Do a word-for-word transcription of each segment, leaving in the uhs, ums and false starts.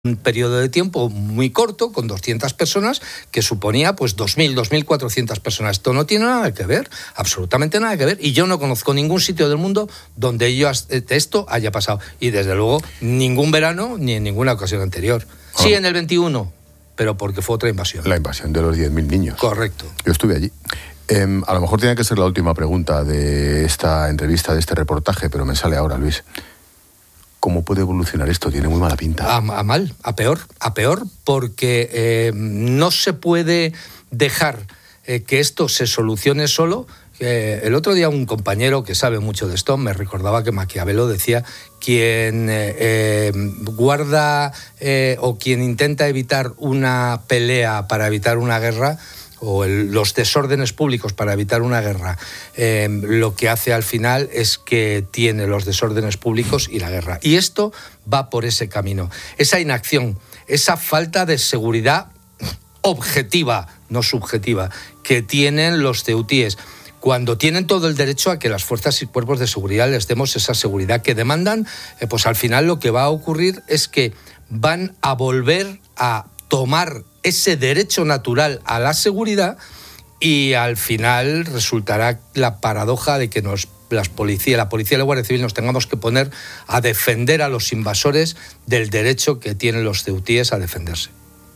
un periodo de tiempo muy corto, con doscientas personas, que suponía pues dos mil, dos mil cuatrocientas personas. Esto no tiene nada que ver, absolutamente nada que ver, y yo no conozco ningún sitio del mundo donde ello, esto haya pasado, y desde luego ningún verano ni en ninguna ocasión anterior. Oh. Sí, en el veintiuno, pero porque fue otra invasión. La invasión de los diez mil niños. Correcto. Yo estuve allí. Eh, a lo mejor tiene que ser la última pregunta de esta entrevista, de este reportaje, pero me sale ahora, Luis. ¿Cómo puede evolucionar esto? Tiene muy mala pinta. A, a mal, a peor, a peor, porque eh, no se puede dejar eh, que esto se solucione solo. Eh, el otro día un compañero que sabe mucho de esto me recordaba que Maquiavelo decía: quien eh, eh, guarda eh, o quien intenta evitar una pelea para evitar una guerra, o el, los desórdenes públicos para evitar una guerra, eh, lo que hace al final es que tiene los desórdenes públicos y la guerra. Y esto va por ese camino. Esa inacción, esa falta de seguridad objetiva, no subjetiva, que tienen los ceutíes, cuando tienen todo el derecho a que las fuerzas y cuerpos de seguridad les demos esa seguridad que demandan, eh, pues al final lo que va a ocurrir es que van a volver a tomar ese derecho natural a la seguridad, y al final resultará la paradoja de que nos, las policía, la policía y la Guardia Civil nos tengamos que poner a defender a los invasores del derecho que tienen los ceutíes a defenderse.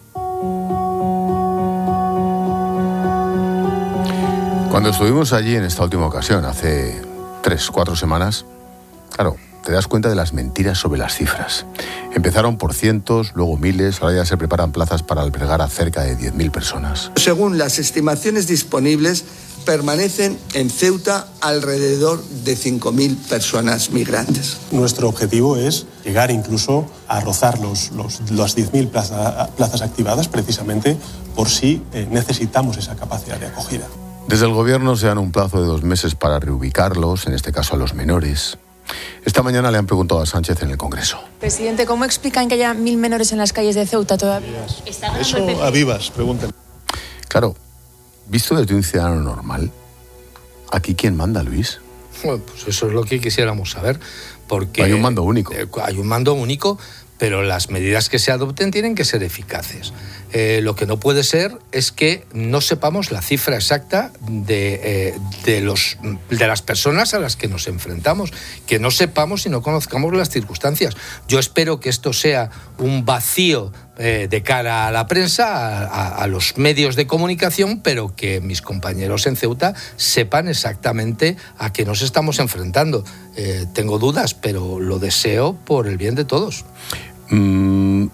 Cuando estuvimos allí en esta última ocasión, hace tres, cuatro semanas, claro, te das cuenta de las mentiras sobre las cifras. Empezaron por cientos, luego miles, ahora ya se preparan plazas para albergar a cerca de diez mil personas. Según las estimaciones disponibles, permanecen en Ceuta alrededor de cinco mil personas migrantes. Nuestro objetivo es llegar incluso a rozar los, los, las diez mil plaza, plazas activadas, precisamente por si eh, necesitamos esa capacidad de acogida. Desde el gobierno se dan un plazo de dos meses para reubicarlos, en este caso a los menores. Esta mañana le han preguntado a Sánchez en el Congreso. Presidente, ¿cómo explican que haya mil menores en las calles de Ceuta todavía? Eso a vivas, pregunten. Claro, visto desde un ciudadano normal, ¿aquí quién manda, Luis? Bueno, pues eso es lo que quisiéramos saber, porque hay un mando único. Eh, hay un mando único, pero las medidas que se adopten tienen que ser eficaces. Eh, lo que no puede ser es que no sepamos la cifra exacta de, eh, de, los, de las personas a las que nos enfrentamos, que no sepamos y no conozcamos las circunstancias. Yo espero que esto sea un vacío eh, de cara a la prensa, a, a, a los medios de comunicación, pero que mis compañeros en Ceuta sepan exactamente a qué nos estamos enfrentando. Eh, tengo dudas, pero lo deseo por el bien de todos. Mm.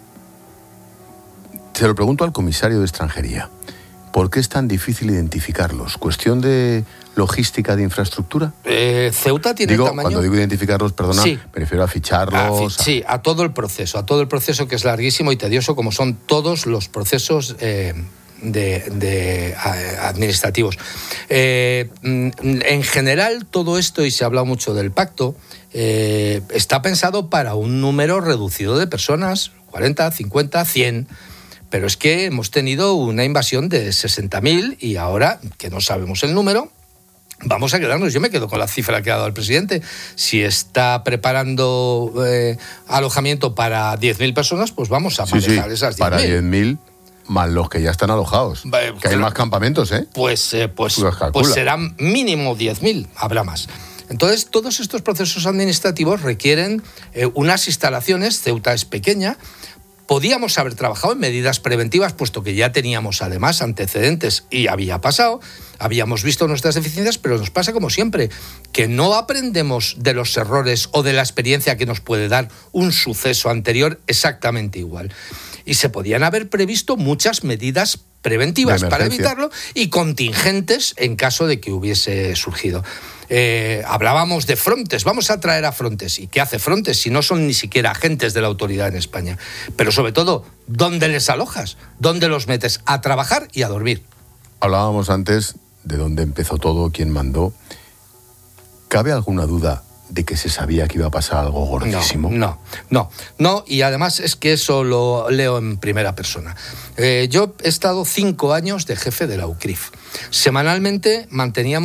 Se lo pregunto al comisario de Extranjería. ¿Por qué es tan difícil identificarlos? ¿Cuestión de logística de infraestructura? Eh, Ceuta tiene digo, tamaño... Cuando digo identificarlos, perdona, sí. me refiero a ficharlos... A fi- sí, a todo el proceso, a todo el proceso que es larguísimo y tedioso, como son todos los procesos eh, de, de a, administrativos. Eh, en general, todo esto, y se ha hablado mucho del pacto, eh, está pensado para un número reducido de personas, cuarenta, cincuenta, cien... Pero es que hemos tenido una invasión de sesenta mil y ahora, que no sabemos el número, vamos a quedarnos. Yo me quedo con la cifra que ha dado el presidente. Si está preparando eh, alojamiento para diez mil personas, pues vamos a manejar sí, sí, esas diez mil. Para diez mil más los que ya están alojados. Eh, que hay más campamentos, ¿eh? Pues, eh, pues, pues serán mínimo diez mil, habrá más. Entonces, todos estos procesos administrativos requieren eh, unas instalaciones. Ceuta es pequeña. Podíamos haber trabajado en medidas preventivas, puesto que ya teníamos además antecedentes y había pasado, habíamos visto nuestras deficiencias, pero nos pasa como siempre, que no aprendemos de los errores o de la experiencia que nos puede dar un suceso anterior exactamente igual. Y se podían haber previsto muchas medidas preventivas para evitarlo y contingentes en caso de que hubiese surgido. Eh, hablábamos de Frontex, vamos a traer a Frontex. ¿Y qué hace Frontex si no son ni siquiera agentes de la autoridad en España? Pero sobre todo, ¿dónde les alojas? ¿Dónde los metes? A trabajar y a dormir. Hablábamos antes de dónde empezó todo, quién mandó. ¿Cabe alguna duda de que se sabía que iba a pasar algo gordísimo? No, no, no, no, y además es que eso lo leo en primera persona. Eh, yo he estado cinco años de jefe de la U C R I F. Semanalmente manteníamos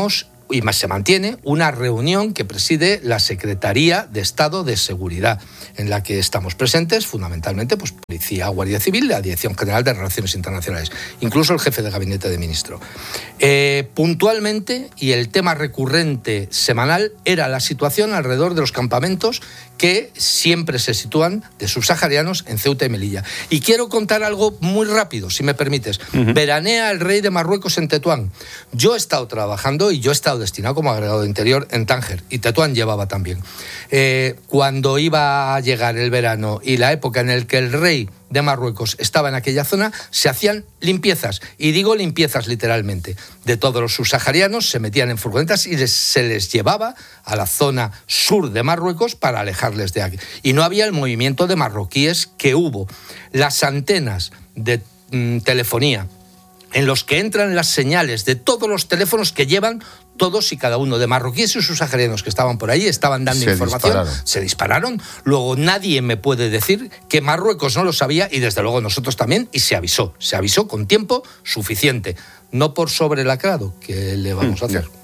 y más se mantiene una reunión que preside la Secretaría de Estado de Seguridad, en la que estamos presentes fundamentalmente pues, Policía, Guardia Civil, la Dirección General de Relaciones Internacionales, incluso el jefe de gabinete de ministro. Eh, puntualmente, y el tema recurrente semanal, era la situación alrededor de los campamentos que siempre se sitúan de subsaharianos en Ceuta y Melilla. Y quiero contar algo muy rápido, si me permites. Uh-huh. Veranea el rey de Marruecos en Tetuán. Yo he estado trabajando y yo he estado destinado como agregado de interior en Tánger, y Tetuán llevaba también. Eh, cuando iba a llegar el verano y la época en la que el rey de Marruecos estaba en aquella zona, se hacían limpiezas, y digo limpiezas literalmente, de todos los subsaharianos. Se metían en furgonetas y les, se les llevaba a la zona sur de Marruecos para alejarles de aquí. Y no había el movimiento de marroquíes que hubo. Las antenas de mm, telefonía en los que entran las señales de todos los teléfonos que llevan todos y cada uno de marroquíes y subsaharianos que estaban por ahí, estaban dando se información, dispararon. se dispararon. Luego nadie me puede decir que Marruecos no lo sabía, y desde luego nosotros también, y se avisó, se avisó con tiempo suficiente, no por sobrelacrado, que le vamos a hacer. Yeah.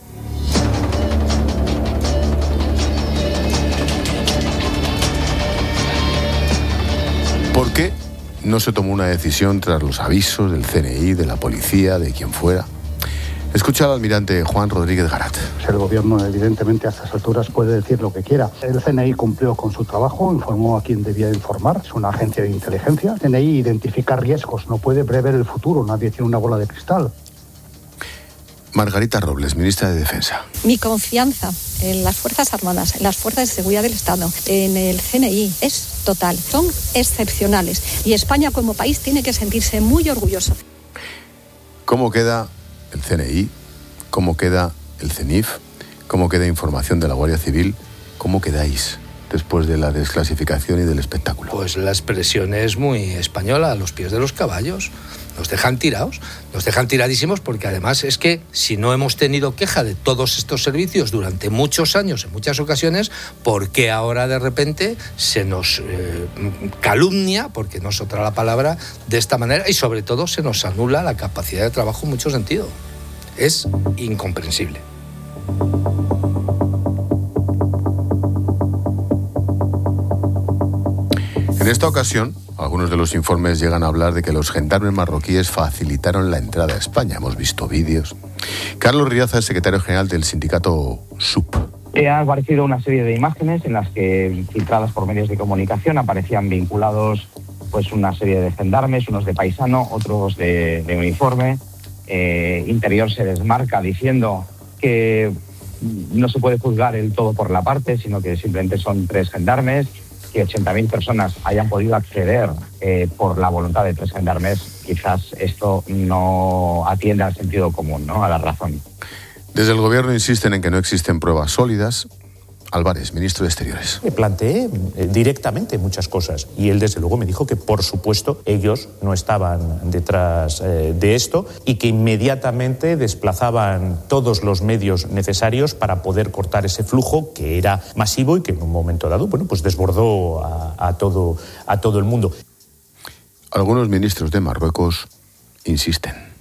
¿Por qué no se tomó una decisión tras los avisos del C N I, de la policía, de quien fuera? Escucha al almirante Juan Rodríguez Garat. El gobierno, evidentemente, a estas alturas puede decir lo que quiera. El C N I cumplió con su trabajo, informó a quien debía informar. Es una agencia de inteligencia. El C N I identifica riesgos, no puede prever el futuro. Nadie tiene una bola de cristal. Margarita Robles, ministra de Defensa. Mi confianza en las Fuerzas Armadas, en las Fuerzas de Seguridad del Estado, en el C N I es total. Son excepcionales. Y España como país tiene que sentirse muy orgulloso. ¿Cómo queda el C N I? ¿Cómo queda el C N I F? ¿Cómo queda información de la Guardia Civil? ¿Cómo quedáis después de la desclasificación y del espectáculo? Pues la expresión es muy española, a los pies de los caballos. Nos dejan tirados, nos dejan tiradísimos, porque además es que si no hemos tenido queja de todos estos servicios durante muchos años, en muchas ocasiones, ¿por qué ahora de repente se nos eh, calumnia, porque no es otra la palabra, de esta manera? Y sobre todo se nos anula la capacidad de trabajo en mucho sentido. Es incomprensible. En esta ocasión, algunos de los informes llegan a hablar de que los gendarmes marroquíes facilitaron la entrada a España. Hemos visto vídeos. Carlos Riaza es secretario general del sindicato S U P. Ha aparecido una serie de imágenes en las que, filtradas por medios de comunicación, aparecían vinculados pues una serie de gendarmes, unos de paisano, otros de, de uniforme. Eh, Interior se desmarca diciendo que no se puede juzgar el todo por la parte, sino que simplemente son tres gendarmes. Que ochenta mil personas hayan podido acceder eh, por la voluntad de tres gendarmes, quizás esto no atiende al sentido común, ¿no? A la razón. Desde el gobierno insisten en que no existen pruebas sólidas. Álvarez, ministro de Exteriores. Le planteé eh, directamente muchas cosas y él desde luego me dijo que por supuesto ellos no estaban detrás eh, de esto y que inmediatamente desplazaban todos los medios necesarios para poder cortar ese flujo que era masivo y que en un momento dado, bueno, pues desbordó a, a todo, a todo el mundo. Algunos ministros de Marruecos insisten.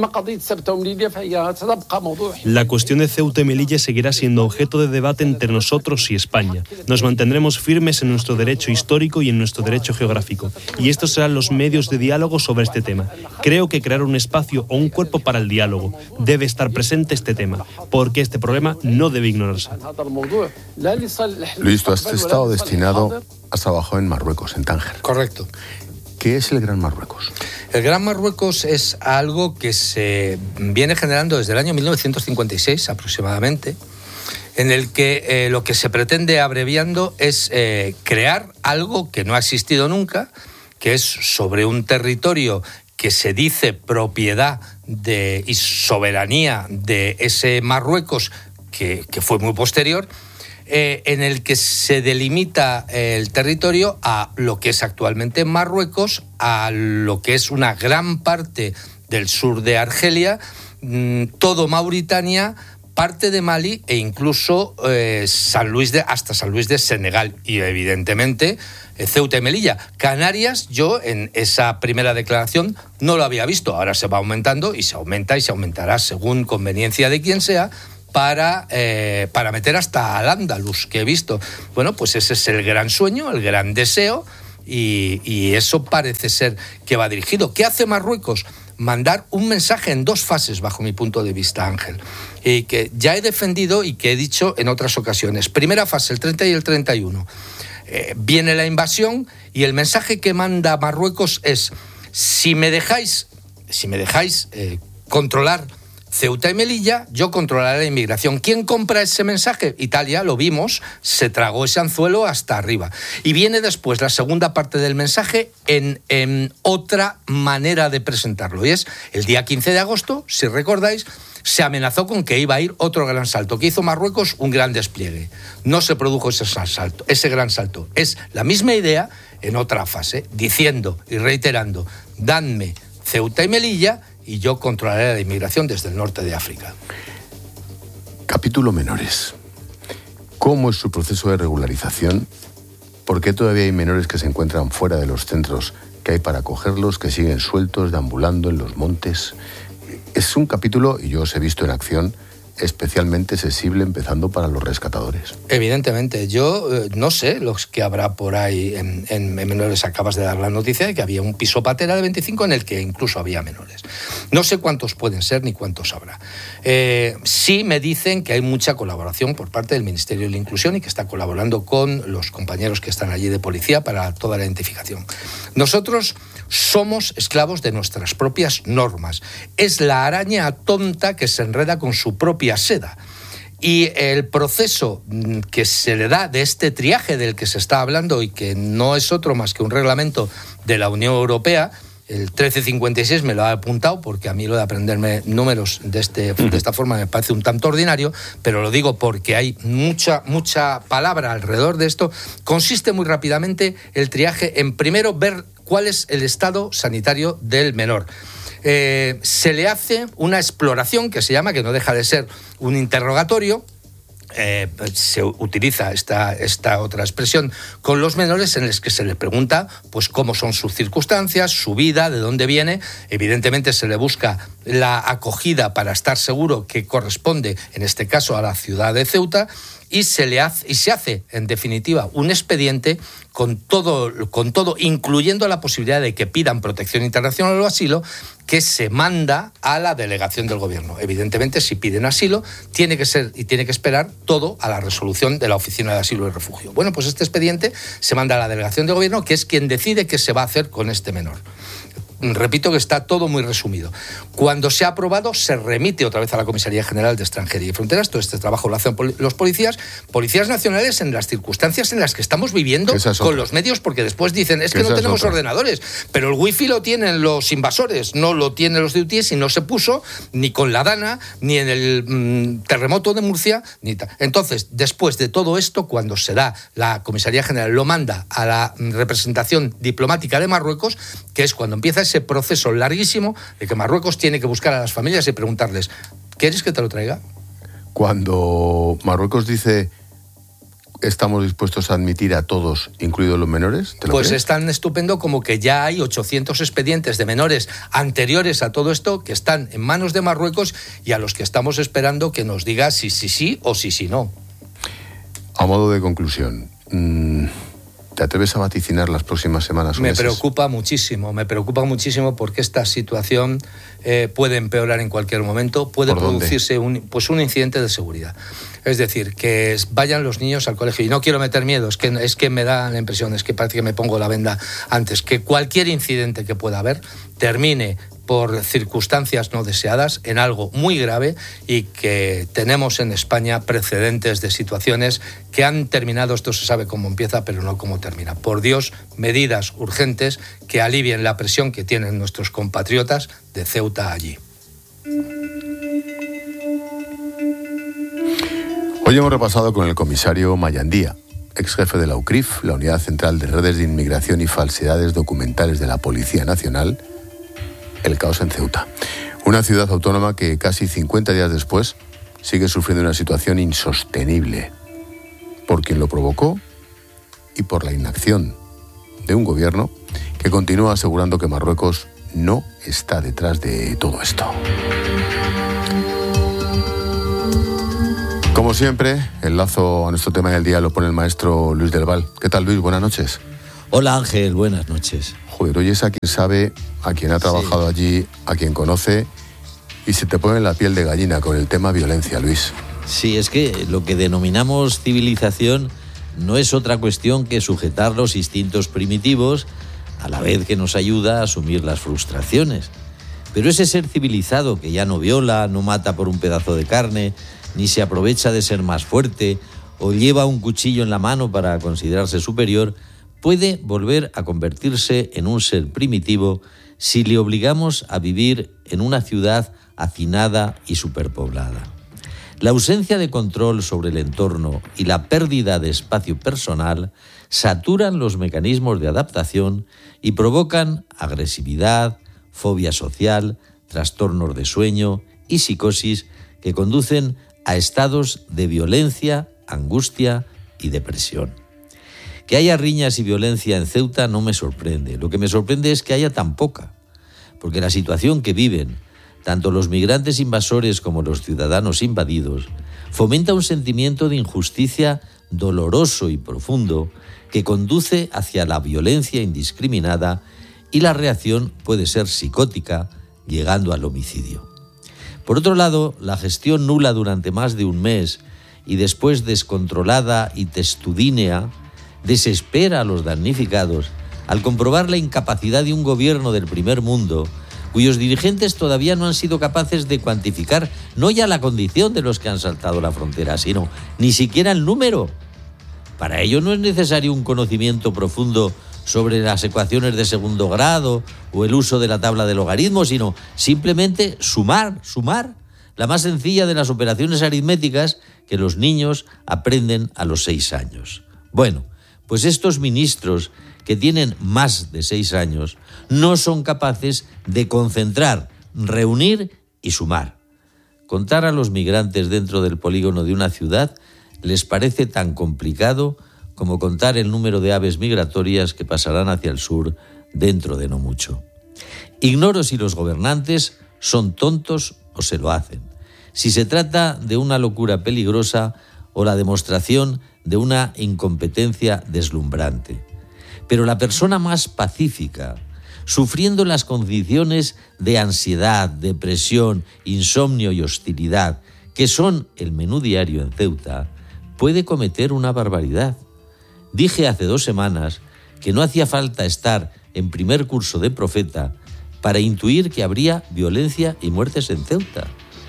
La cuestión de Ceuta y Melilla seguirá siendo objeto de debate entre nosotros y España. Nos mantendremos firmes en nuestro derecho histórico y en nuestro derecho geográfico. Y estos serán los medios de diálogo sobre este tema. Creo que crear un espacio o un cuerpo para el diálogo debe estar presente este tema, porque este problema no debe ignorarse. Luis, tú has estado destinado, has trabajado en Marruecos, en Tánger. Correcto. ¿Qué es el Gran Marruecos? El Gran Marruecos es algo que se viene generando desde el año mil novecientos cincuenta y seis aproximadamente, en el que eh, lo que se pretende, abreviando, es eh, crear algo que no ha existido nunca, que es sobre un territorio que se dice propiedad de, y soberanía de ese Marruecos, que, que fue muy posterior, Eh, en el que se delimita el territorio a lo que es actualmente Marruecos, a lo que es una gran parte del sur de Argelia, mmm, todo Mauritania, parte de Mali e incluso eh, San Luis de, hasta San Luis de Senegal y evidentemente eh, Ceuta y Melilla. Canarias, yo en esa primera declaración no lo había visto, ahora se va aumentando y se aumenta y se aumentará según conveniencia de quien sea. para, eh, para meter hasta Al-Ándalus, que he visto. Bueno, pues ese es el gran sueño, el gran deseo, y, y eso parece ser que va dirigido. ¿Qué hace Marruecos? Mandar un mensaje en dos fases, bajo mi punto de vista, Ángel, y que ya he defendido y que he dicho en otras ocasiones. Primera fase, el treinta y el treinta y uno. Eh, viene la invasión y el mensaje que manda Marruecos es: si me dejáis, si me dejáis eh, controlar Ceuta y Melilla, yo controlaré la inmigración. ¿Quién compra ese mensaje? Italia, lo vimos, se tragó ese anzuelo hasta arriba. Y viene después la segunda parte del mensaje en, en otra manera de presentarlo. Y es el día quince de agosto, si recordáis, se amenazó con que iba a ir otro gran salto. ¿Qué hizo Marruecos? Un gran despliegue. No se produjo ese salto, ese gran salto. Es la misma idea en otra fase, diciendo y reiterando: dadme Ceuta y Melilla y yo controlaré la inmigración desde el norte de África. Capítulo menores. ¿Cómo es su proceso de regularización? ¿Por qué todavía hay menores que se encuentran fuera de los centros que hay para acogerlos, que siguen sueltos, deambulando en los montes? Es un capítulo, y yo os he visto en acción, especialmente sensible, empezando para los rescatadores. Evidentemente, yo eh, no sé los que habrá por ahí en, en, en menores. Acabas de dar la noticia de que había un piso patera de veinticinco en el que incluso había menores. No sé cuántos pueden ser ni cuántos habrá. Eh, sí me dicen que hay mucha colaboración por parte del Ministerio de la Inclusión y que está colaborando con los compañeros que están allí de policía para toda la identificación. Nosotros somos esclavos de nuestras propias normas. Es la araña tonta que se enreda con su propia seda. Y el proceso que se le da de este triaje del que se está hablando, y que no es otro más que un reglamento de la Unión Europea, el trece cincuenta y seis, me lo ha apuntado porque a mí lo de aprenderme números de, este, de esta forma me parece un tanto ordinario, pero lo digo porque hay mucha, mucha palabra alrededor de esto. Consiste muy rápidamente el triaje en, primero, ver cuál es el estado sanitario del menor. Eh, se le hace una exploración que se llama, que no deja de ser un interrogatorio. Eh, se utiliza esta, esta otra expresión con los menores, en los que se les pregunta pues cómo son sus circunstancias, su vida, de dónde viene. Evidentemente se le busca la acogida para estar seguro que corresponde, en este caso, a la ciudad de Ceuta, y se le hace, y se hace, en definitiva, un expediente con todo, con todo, incluyendo la posibilidad de que pidan protección internacional o asilo, que se manda a la delegación del gobierno. Evidentemente, si piden asilo, tiene que ser y tiene que esperar todo a la resolución de la Oficina de Asilo y Refugio. Bueno, pues este expediente se manda a la delegación del gobierno, que es quien decide qué se va a hacer con este menor. Repito que está todo muy resumido. Cuando se ha aprobado, se remite otra vez a la Comisaría General de Extranjería y Fronteras. Todo este trabajo lo hacen los policías, policías nacionales, en las circunstancias en las que estamos viviendo con los medios, porque después dicen, es que no tenemos ordenadores, pero el wifi lo tienen los invasores, no lo tienen los de U T I S, y no se puso ni con la Dana, ni en el mmm, terremoto de Murcia, ni tal. Entonces, después de todo esto, cuando se da, la Comisaría General lo manda a la representación diplomática de Marruecos, que es cuando empieza ese proceso larguísimo de que Marruecos tiene que buscar a las familias y preguntarles, ¿quieres que te lo traiga? Cuando Marruecos dice, estamos dispuestos a admitir a todos, incluidos los menores, ¿te lo Pues crees? es tan estupendo como que ya hay ochocientos expedientes de menores anteriores a todo esto que están en manos de Marruecos y a los que estamos esperando que nos diga si sí sí o si sí no. A modo de conclusión, mmm, ¿te atreves a vaticinar las próximas semanas o Me meses? preocupa muchísimo, me preocupa muchísimo porque esta situación eh, puede empeorar en cualquier momento, puede ¿Por dónde? producirse un, pues un incidente de seguridad. Es decir, que vayan los niños al colegio. Y no quiero meter miedo, es que, es que me da la impresión, es que parece que me pongo la venda antes, que cualquier incidente que pueda haber termine por circunstancias no deseadas en algo muy grave, y que tenemos en España precedentes de situaciones que han terminado, esto se sabe cómo empieza pero no cómo termina. Por Dios, medidas urgentes que alivien la presión que tienen nuestros compatriotas de Ceuta allí. Hoy hemos repasado con el comisario Mayandía, ex jefe de la U C R I F, la Unidad Central de Redes de Inmigración y Falsedades Documentales de la Policía Nacional, el caos en Ceuta. Una ciudad autónoma que casi cincuenta días después sigue sufriendo una situación insostenible por quien lo provocó y por la inacción de un gobierno que continúa asegurando que Marruecos no está detrás de todo esto. Como siempre, el lazo a nuestro tema del día lo pone el maestro Luis del Val. ¿Qué tal, Luis? Buenas noches. Hola, Ángel. Buenas noches. Joder, hoy es a quien sabe, a quien ha trabajado sí. allí, a quien conoce, y se te pone la piel de gallina con el tema violencia, Luis. Sí, es que lo que denominamos civilización no es otra cuestión que sujetar los instintos primitivos, a la vez que nos ayuda a asumir las frustraciones. Pero ese ser civilizado que ya no viola, no mata por un pedazo de carne, ni se aprovecha de ser más fuerte o lleva un cuchillo en la mano para considerarse superior, puede volver a convertirse en un ser primitivo si le obligamos a vivir en una ciudad hacinada y superpoblada. La ausencia de control sobre el entorno y la pérdida de espacio personal saturan los mecanismos de adaptación y provocan agresividad, fobia social, trastornos de sueño y psicosis que conducen a estados de violencia, angustia y depresión. Que haya riñas y violencia en Ceuta no me sorprende. Lo que me sorprende es que haya tan poca, porque la situación que viven tanto los migrantes invasores como los ciudadanos invadidos fomenta un sentimiento de injusticia doloroso y profundo que conduce hacia la violencia indiscriminada y la reacción puede ser psicótica, llegando al homicidio. Por otro lado, la gestión nula durante más de un mes y después descontrolada y testudínea desespera a los damnificados al comprobar la incapacidad de un gobierno del primer mundo cuyos dirigentes todavía no han sido capaces de cuantificar no ya la condición de los que han saltado la frontera, sino ni siquiera el número. Para ello no es necesario un conocimiento profundo sobre las ecuaciones de segundo grado o el uso de la tabla de logaritmos, sino simplemente sumar, sumar, la más sencilla de las operaciones aritméticas que los niños aprenden a los seis años. Bueno, pues estos ministros que tienen más de seis años no son capaces de concentrar, reunir y sumar. Contar a los migrantes dentro del polígono de una ciudad les parece tan complicado como contar el número de aves migratorias que pasarán hacia el sur dentro de no mucho. Ignoro si los gobernantes son tontos o se lo hacen, si se trata de una locura peligrosa o la demostración de una incompetencia deslumbrante. Pero la persona más pacífica, sufriendo las condiciones de ansiedad, depresión, insomnio y hostilidad que son el menú diario en Ceuta, puede cometer una barbaridad. Dije hace dos semanas que no hacía falta estar en primer curso de profeta para intuir que habría violencia y muertes en Ceuta.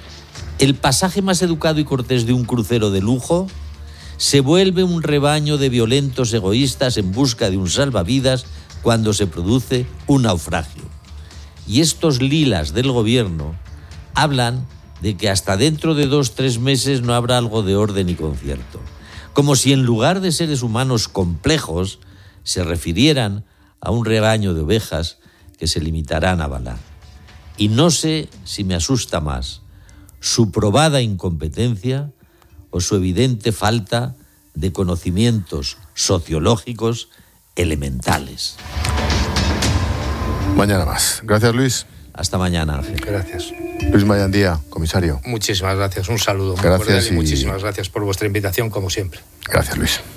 El pasaje más educado y cortés de un crucero de lujo se vuelve un rebaño de violentos egoístas en busca de un salvavidas cuando se produce un naufragio. Y estos lilas del gobierno hablan de que hasta dentro de dos, tres meses no habrá algo de orden y concierto. Como si en lugar de seres humanos complejos se refirieran a un rebaño de ovejas que se limitarán a balar. Y no sé si me asusta más su probada incompetencia o su evidente falta de conocimientos sociológicos elementales. Mañana más. Gracias, Luis. Hasta mañana, Ángel. Gracias. Luis Mayandía, comisario. Muchísimas gracias. Un saludo. Gracias y y muchísimas gracias por vuestra invitación, como siempre. Gracias, Luis.